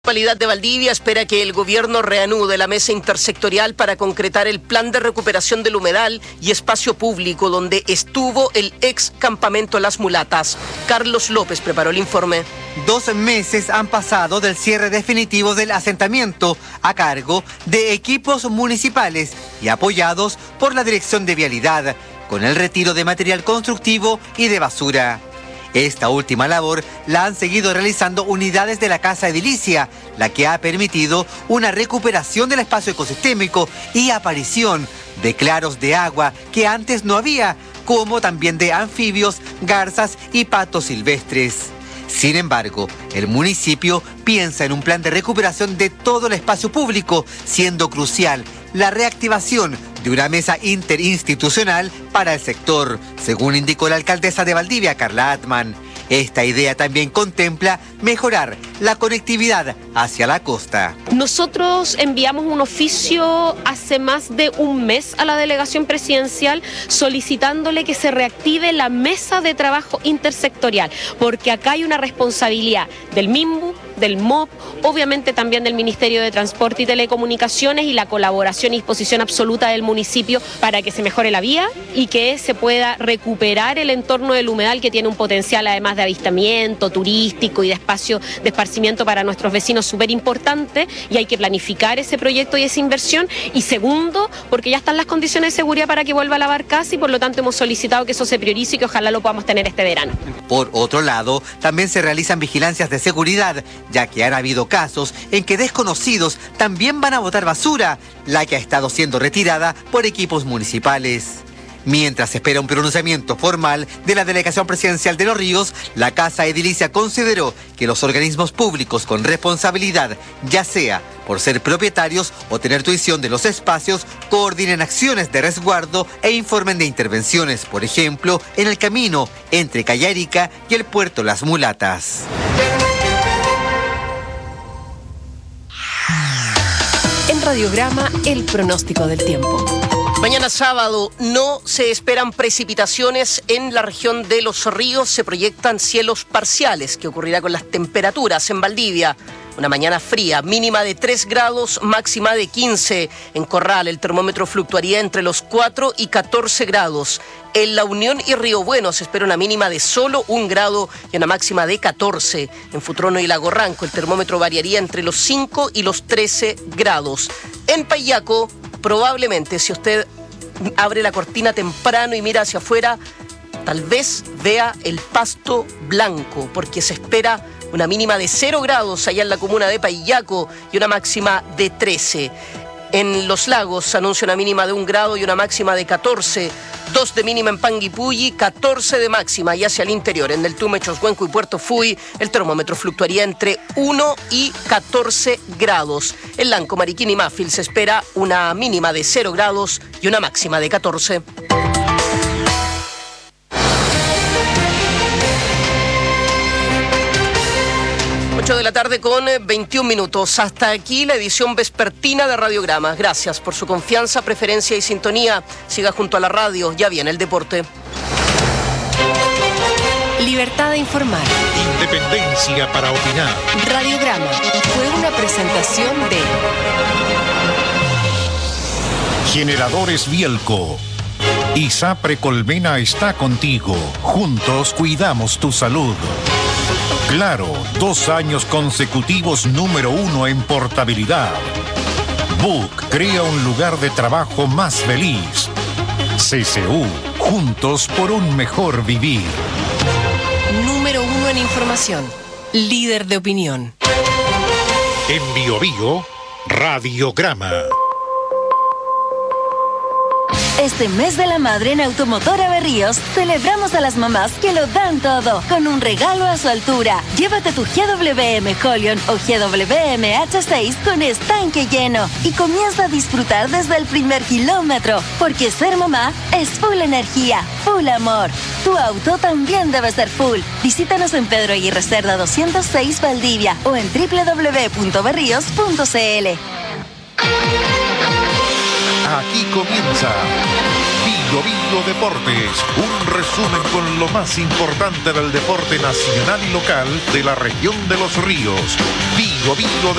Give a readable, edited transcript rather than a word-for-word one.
La Municipalidad de Valdivia espera que el gobierno reanude la mesa intersectorial para concretar el plan de recuperación del humedal y espacio público donde estuvo el ex campamento Las Mulatas. Carlos López preparó el informe. 2 meses han pasado del cierre definitivo del asentamiento a cargo de equipos municipales y apoyados por la Dirección de Vialidad, con el retiro de material constructivo y de basura. Esta última labor la han seguido realizando unidades de la Casa Edilicia, la que ha permitido una recuperación del espacio ecosistémico y aparición de claros de agua que antes no había, como también de anfibios, garzas y patos silvestres. Sin embargo, el municipio piensa en un plan de recuperación de todo el espacio público, siendo crucial la reactivación de una mesa interinstitucional para el sector, según indicó la alcaldesa de Valdivia, Carla Atman. Esta idea también contempla mejorar la conectividad hacia la costa. Nosotros enviamos un oficio hace más de un mes a la delegación presidencial solicitándole que se reactive la mesa de trabajo intersectorial, porque acá hay una responsabilidad del MIMBU, del MOP, obviamente también del Ministerio de Transporte y Telecomunicaciones y la colaboración y disposición absoluta del municipio para que se mejore la vía y que se pueda recuperar el entorno del humedal, que tiene un potencial además de avistamiento turístico y de espacio de esparcimiento para nuestros vecinos súper importante, y hay que planificar ese proyecto y esa inversión. Y segundo, porque ya están las condiciones de seguridad para que vuelva a la barcaza y por lo tanto hemos solicitado que eso se priorice y que ojalá lo podamos tener este verano. Por otro lado, también se realizan vigilancias de seguridad, ya que han habido casos en que desconocidos también van a botar basura, la que ha estado siendo retirada por equipos municipales. Mientras se espera un pronunciamiento formal de la Delegación Presidencial de Los Ríos, la Casa Edilicia consideró que los organismos públicos con responsabilidad, ya sea por ser propietarios o tener tuición de los espacios, coordinen acciones de resguardo e informen de intervenciones, por ejemplo, en el camino entre Callarica y el puerto Las Mulatas. En Radiograma, el pronóstico del tiempo. Mañana sábado no se esperan precipitaciones en la región de Los Ríos. Se proyectan cielos parciales. ¿Qué ocurrirá con las temperaturas en Valdivia? Una mañana fría, mínima de 3 grados, máxima de 15. En Corral el termómetro fluctuaría entre los 4 y 14 grados. En La Unión y Río Bueno se espera una mínima de solo 1 grado y una máxima de 14. En Futrono y Lago Ranco el termómetro variaría entre los 5 y los 13 grados. En Payaco, probablemente, si usted abre la cortina temprano y mira hacia afuera, tal vez vea el pasto blanco, porque se espera una mínima de 0 grados allá en la comuna de Payaco y una máxima de 13. En Los Lagos se anuncia una mínima de 1 grado y una máxima de 14. 2 de mínima en Panguipulli, 14 de máxima. Y hacia el interior, en Del Tume, Choshuenco y Puerto Fui, el termómetro fluctuaría entre 1 y 14 grados. En Lanco, Mariquín y Mafil se espera una mínima de 0 grados y una máxima de 14. De la tarde con 21 minutos. Hasta aquí la edición vespertina de Radiograma. Gracias por su confianza, preferencia y sintonía. Siga junto a la radio. Ya viene el deporte. Libertad de informar. Independencia para opinar. Radiograma fue una presentación de Generadores Bielco. ISAPRE Colmena está contigo. Juntos cuidamos tu salud. Claro, 2 años consecutivos número 1 en portabilidad. Book crea un lugar de trabajo más feliz. CCU, juntos por un mejor vivir. Número 1 en información, líder de opinión. En Bio Bio, Radiograma. Este mes de la madre en Automotora Berríos celebramos a las mamás que lo dan todo con un regalo a su altura. Llévate tu GWM Holion o GWM H6 con estanque lleno y comienza a disfrutar desde el primer kilómetro, porque ser mamá es full energía, full amor. Tu auto también debe ser full. Visítanos en Pedro Aguirre Cerda 206 Valdivia o en www.berrios.cl. Aquí comienza Vigo Vigo Deportes, un resumen con lo más importante del deporte nacional y local de la región de Los Ríos. Vigo Vigo